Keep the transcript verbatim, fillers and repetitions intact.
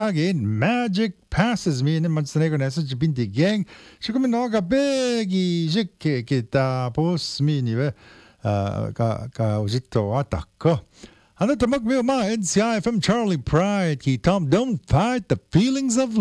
Again, magic passes me naman sa nego nasa jibindi gang. Siguro no gabegi jikke kita pos mi ni ve ka ka ujito atako. Ano tamak mi ma N C I F M Charlie Pride ki Tom don't fight the feelings of